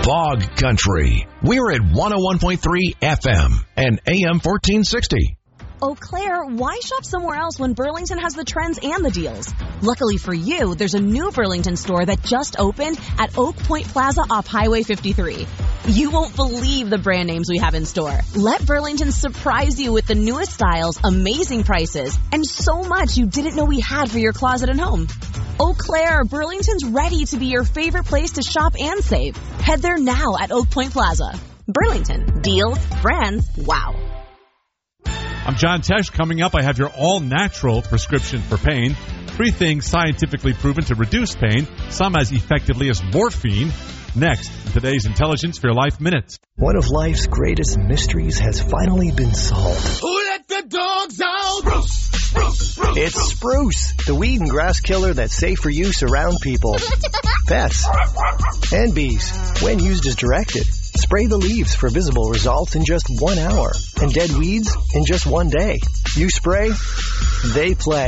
Bog Country. We're at 101.3 FM and AM 1460. Eau Claire, why shop somewhere else when Burlington has the trends and the deals? Luckily for you, there's a new Burlington store that just opened at Oak Point Plaza off Highway 53. You won't believe the brand names we have in store. Let Burlington surprise you with the newest styles, amazing prices, and so much you didn't know we had for your closet and home. Eau Claire, Burlington's ready to be your favorite place to shop and save. Head there now at Oak Point Plaza. Burlington. Deals, brands, wow. I'm John Tesh. Coming up, I have your all-natural prescription for pain. 3 things scientifically proven to reduce pain, some as effectively as morphine. Next, in today's Intelligence for Your Life Minute. One of life's greatest mysteries has finally been solved. Who let the dogs out? Spruce. It's Spruce, the weed and grass killer that's safe for use around people, pets, and bees when used as directed. Spray the leaves for visible results in just 1 hour and dead weeds in just 1 day. You spray, they play.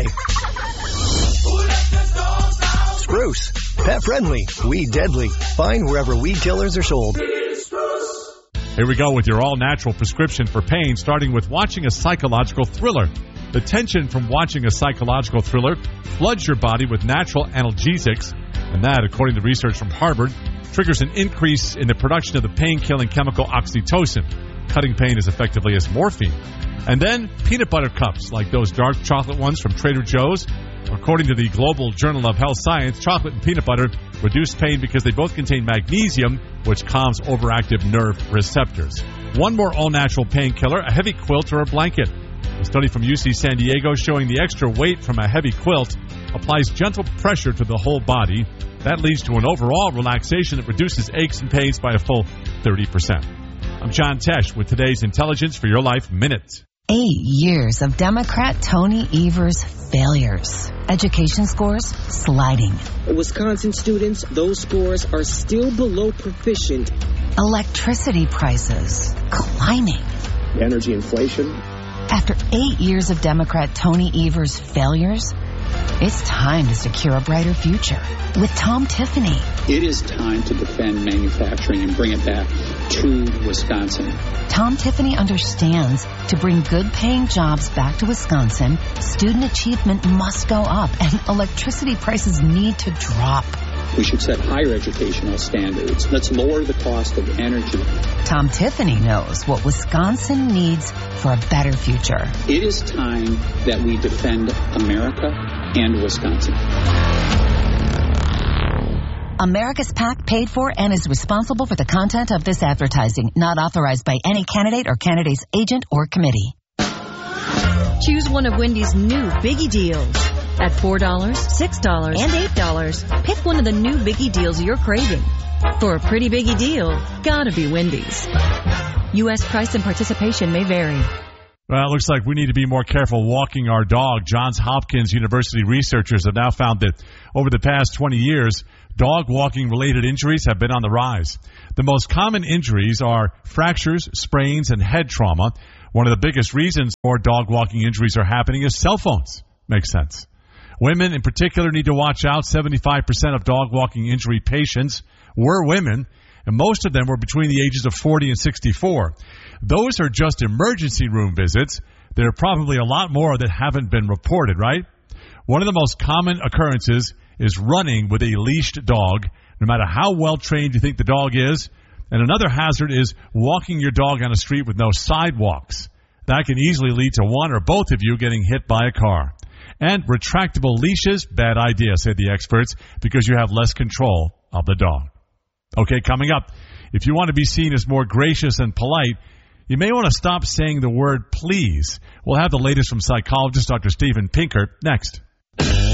Spruce, pet friendly, weed deadly. Find wherever weed killers are sold. Here we go with your all-natural prescription for pain, starting with watching a psychological thriller. The tension from watching a psychological thriller floods your body with natural analgesics, and that, according to research from Harvard, triggers an increase in the production of the pain-killing chemical oxytocin, cutting pain as effectively as morphine. And then peanut butter cups, like those dark chocolate ones from Trader Joe's. According to the Global Journal of Health Science, chocolate and peanut butter reduce pain because they both contain magnesium, which calms overactive nerve receptors. One more all-natural painkiller, a heavy quilt or a blanket. A study from UC San Diego showing the extra weight from a heavy quilt applies gentle pressure to the whole body. That leads to an overall relaxation that reduces aches and pains by a full 30%. I'm John Tesh with today's Intelligence for Your Life Minute. 8 years of Democrat Tony Evers' failures. Education scores sliding. Wisconsin students, those scores are still below proficient. Electricity prices climbing. Energy inflation. After 8 years of Democrat Tony Evers' failures, it's time to secure a brighter future with Tom Tiffany. It is time to defend manufacturing and bring it back to Wisconsin. Tom Tiffany understands to bring good-paying jobs back to Wisconsin, student achievement must go up and electricity prices need to drop. We should set higher educational standards. Let's lower the cost of energy. Tom Tiffany knows what Wisconsin needs for a better future. It is time that we defend America and Wisconsin. America's PAC paid for and is responsible for the content of this advertising, not authorized by any candidate or candidate's agent or committee. Choose one of Wendy's new Biggie Deals. At $4, $6, and $8, pick one of the new Biggie Deals you're craving. For a pretty Biggie deal, gotta be Wendy's. U.S. price and participation may vary. Well, it looks like we need to be more careful walking our dog. Johns Hopkins University researchers have now found that over the past 20 years, dog walking-related injuries have been on the rise. The most common injuries are fractures, sprains, and head trauma. One of the biggest reasons for dog walking injuries are happening is cell phones. Makes sense. Women in particular need to watch out. 75% of dog walking injury patients were women, and most of them were between the ages of 40 and 64. Those are just emergency room visits. There are probably a lot more that haven't been reported, right? One of the most common occurrences is running with a leashed dog, no matter how well trained you think the dog is. And another hazard is walking your dog on a street with no sidewalks. That can easily lead to one or both of you getting hit by a car. And retractable leashes, bad idea, say the experts, because you have less control of the dog. Okay, coming up, if you want to be seen as more gracious and polite, you may want to stop saying the word please. We'll have the latest from psychologist Dr. Steven Pinker next.